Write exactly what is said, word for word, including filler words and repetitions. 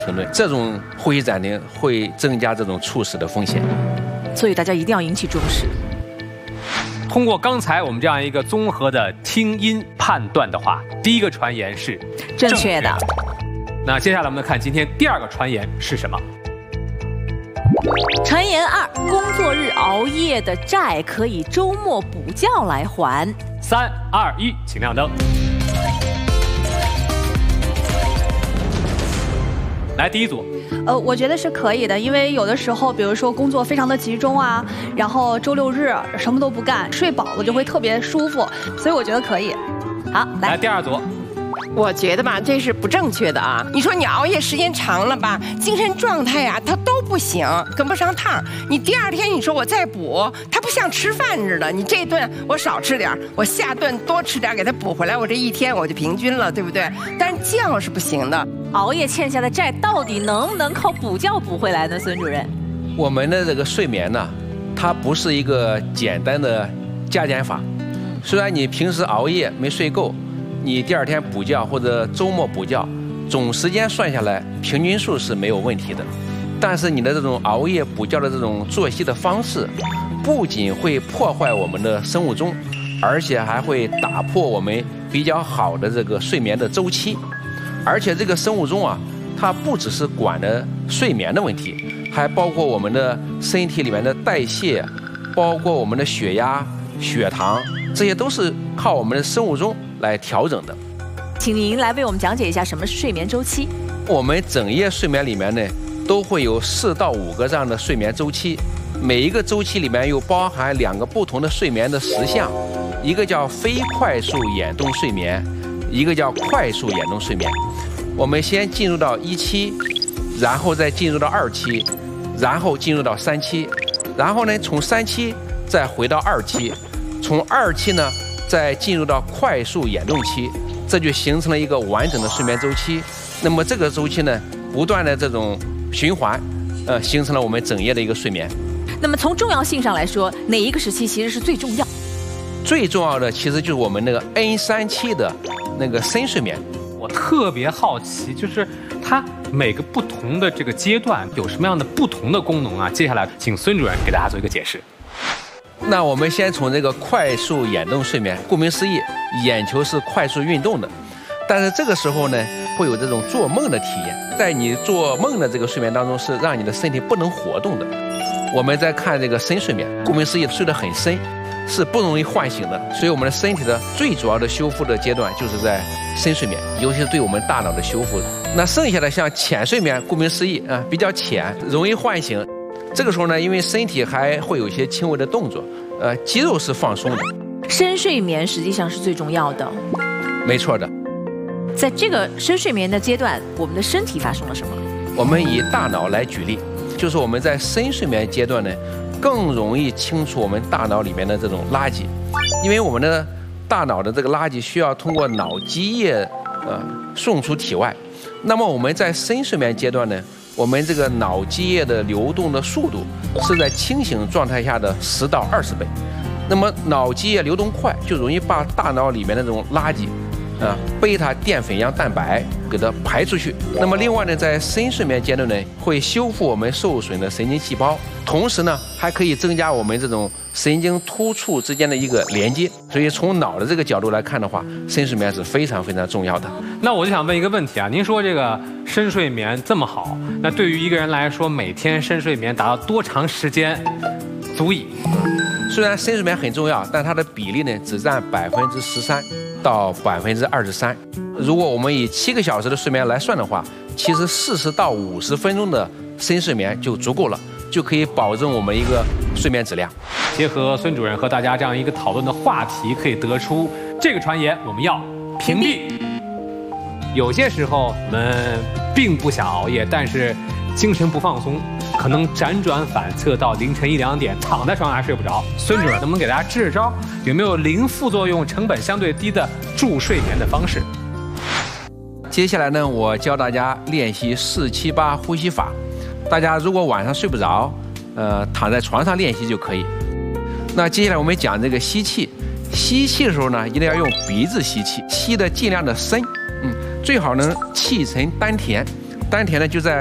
评论，这种呼吸暂停会增加这种猝死的风险， 所以大家一定要引起重视。 通过刚才我们这样一个综合的听音判断的话，第一个传言是正确的。 那接下来我们看今天第二个传言是什么？ 传言二：工作日熬夜的债可以周末补觉来还。 三二一，请亮灯。来，第一组。 呃，我觉得是可以的，因为有的时候，比如说工作非常的集中啊，然后周六日什么都不干，睡饱了就会特别舒服，所以我觉得可以。 好，来， 来第二组。 我觉得吧，这是不正确的啊！你说你熬夜时间长了吧，精神状态啊，它都不行，跟不上趟。你第二天你说我再补，它不像吃饭似的，你这顿我少吃点，我下顿多吃点，给它补回来，我这一天我就平均了，对不对？但是觉是不行的。 熬夜欠下的债到底能不能靠补觉补回来呢？孙主任， 我们的这个睡眠呢，它不是一个简单的加减法。虽然你平时熬夜没睡够，你第二天补觉或者周末补觉，总时间算下来，平均数是没有问题的。但是你的这种熬夜补觉的这种作息的方式，不仅会破坏我们的生物钟，而且还会打破我们比较好的这个睡眠的周期。而且这个生物钟啊，它不只是管的睡眠的问题，还包括我们的身体里面的代谢，包括我们的血压、血糖，这些都是靠我们的生物钟来调整的。 请您来为我们讲解一下什么是睡眠周期。 我们整夜睡眠里面呢，都会有四到五个这样的睡眠周期，每一个周期里面又包含两个不同的睡眠的时相，一个叫非快速眼动睡眠，一个叫快速眼动睡眠。我们先进入到一期，然后再进入到二期，然后进入到三期，然后呢从三期再回到二期，从二期呢再进入到快速眼动期，这就形成了一个完整的睡眠周期。那么这个周期呢，不断的这种循环，呃，形成了我们整夜的一个睡眠。 那么从重要性上来说，哪一个时期其实是最重要？ 最重要的其实就是我们那个 N 三期的那个深睡眠。 我特别好奇，就是它每个不同的这个阶段有什么样的不同的功能啊？接下来请孙主任给大家做一个解释。 那我们先从这个快速眼动睡眠，顾名思义，眼球是快速运动的，但是这个时候呢，会有这种做梦的体验。在你做梦的这个睡眠当中，是让你的身体不能活动的。我们在看这个深睡眠，顾名思义，睡得很深，是不容易唤醒的。所以我们的身体的最主要的修复的阶段就是在深睡眠，尤其是对我们大脑的修复。那剩下的像浅睡眠，顾名思义啊，比较浅，容易唤醒。这个时候呢，因为身体还会有一些轻微的动作，呃，肌肉是放松的。 深睡眠实际上是最重要的。 没错的。 在这个深睡眠的阶段，我们的身体发生了什么？ 我们以大脑来举例，就是我们在深睡眠阶段呢，更容易清除我们大脑里面的这种垃圾，因为我们的大脑的这个垃圾需要通过脑基液呃送出体外。那么我们在深睡眠阶段呢，我们这个脑基液的流动的速度是在清醒状态下的十到二十倍。那么脑基液流动快，就容易把大脑里面的这种垃圾啊，贝塔淀粉样蛋白给它排出去。那么另外呢，在深睡眠阶段呢，会修复我们受损的神经细胞，同时呢，还可以增加我们这种神经突触之间的一个连接。所以从脑的这个角度来看的话，深睡眠是非常非常重要的。 那我就想问一个问题啊，您说这个深睡眠这么好，那对于一个人来说，每天深睡眠达到多长时间足以？ 虽然深睡眠很重要，但它的比例呢只占百分之十三到百分之二十三。如果我们以七个小时的睡眠来算的话，其实四十到五十分钟的深睡眠就足够了，就可以保证我们一个睡眠质量。 结合孙主任和大家这样一个讨论的话题，可以得出这个传言我们要屏蔽。有些时候我们并不想熬夜，但是精神不放松，可能辗转反侧到凌晨一两点，躺在床上还睡不着。孙主任能不能给大家支支招？有没有零副作用、成本相对低的助睡眠的方式？ 接下来呢，我教大家练习四七八呼吸法。大家如果晚上睡不着，呃，躺在床上练习就可以。那接下来我们讲这个吸气，吸气的时候呢，一定要用鼻子吸气，吸的尽量的深，嗯，最好能气沉丹田， 丹田呢就在